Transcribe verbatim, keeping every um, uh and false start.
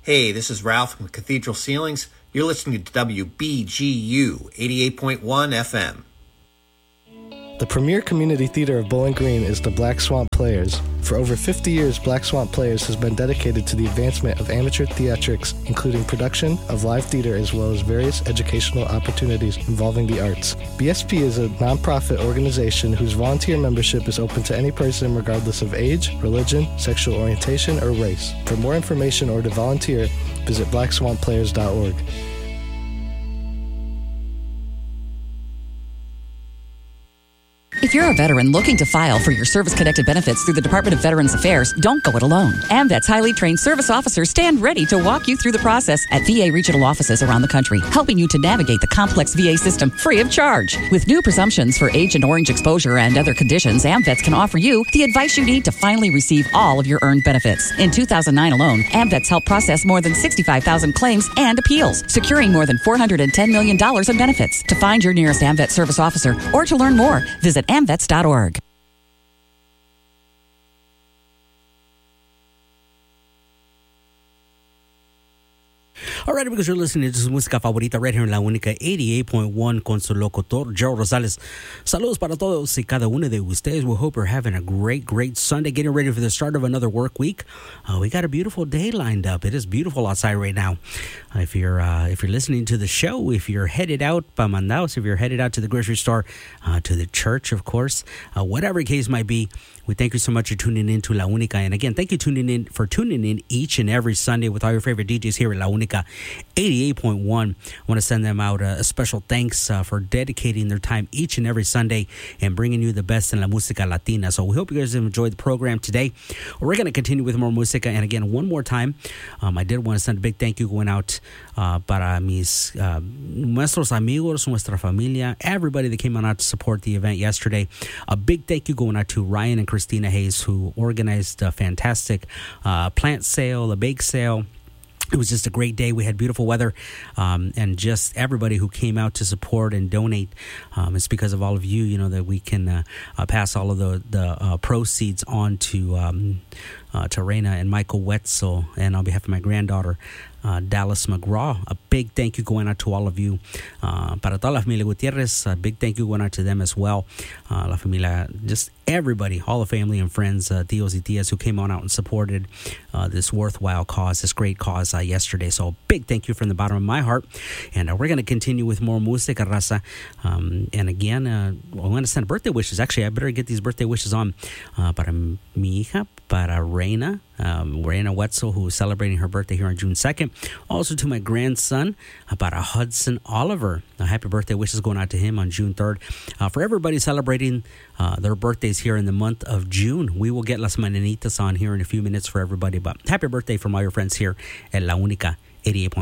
Hey, this is Ralph from Cathedral Ceilings. You're listening to W B G U eighty-eight point one F M. The premier community theater of Bowling Green is the Black Swamp Players. For over fifty years, Black Swamp Players has been dedicated to the advancement of amateur theatrics, including production of live theater as well as various educational opportunities involving the arts. B S P is a nonprofit organization whose volunteer membership is open to any person regardless of age, religion, sexual orientation, or race. For more information or to volunteer, visit black swamp players dot org. If you're a veteran looking to file for your service-connected benefits through the Department of Veterans Affairs, don't go it alone. AMVET's highly trained service officers stand ready to walk you through the process at V A regional offices around the country, helping you to navigate the complex V A system free of charge. With new presumptions for Agent Orange exposure and other conditions, AMVETS can offer you the advice you need to finally receive all of your earned benefits. In two thousand nine alone, AMVETS helped process more than sixty-five thousand claims and appeals, securing more than four hundred ten million dollars in benefits. To find your nearest AMVET service officer or to learn more, visit amvets dot org. All right, because you're listening to su música favorita right here in La Única eighty-eight point one con su locutor, Joe Rosales. Saludos para todos y cada uno de ustedes. We hope you're having a great, great Sunday, getting ready for the start of another work week. Uh, we got a beautiful day lined up. It is beautiful outside right now. Uh, if you're uh, if you're listening to the show, if you're headed out pa mandados, if you're headed out to the grocery store, uh, to the church, of course, uh, whatever the case might be, we thank you so much for tuning in to La Única. And again, thank you tuning in for tuning in each and every Sunday with all your favorite D Js here at La Única eighty-eight point one. I want to send them out a, a special thanks uh, for dedicating their time each and every Sunday and bringing you the best in La Música Latina. So we hope you guys enjoyed the program today. We're going to continue with more música. And again, one more time, um, I did want to send a big thank you going out uh, para mis uh, nuestros amigos, nuestra familia, everybody that came on out to support the event yesterday. A big thank you going out to Ryan and Christina Hayes, who organized a fantastic uh, plant sale, a bake sale. It was just a great day. We had beautiful weather, um, and just everybody who came out to support and donate. Um, it's because of all of you, you know, that we can uh, uh, pass all of the the uh, proceeds on to um, uh, to Reina and Michael Wetzel, and on behalf of my granddaughter, Uh, Dallas McGraw. A big thank you going out to all of you. Uh, para toda la familia Gutierrez, a big thank you going out to them as well. Uh, la familia, just everybody, all the family and friends, uh, tios y tias who came on out and supported uh, this worthwhile cause, this great cause uh, yesterday. So a big thank you from the bottom of my heart. And uh, we're going to continue with more música, raza. Um, and again, uh, I want to send birthday wishes. Actually, I better get these birthday wishes on uh, para mi hija, para Reina, um, Reina Wetzel, who is celebrating her birthday here on June second. Also to my grandson, about a Hudson Oliver. A happy birthday wishes going out to him on June third. Uh, for everybody celebrating uh, their birthdays here in the month of June, we will get Las Mañanitas on here in a few minutes for everybody. But happy birthday from all your friends here at La Única eighty-eight point one.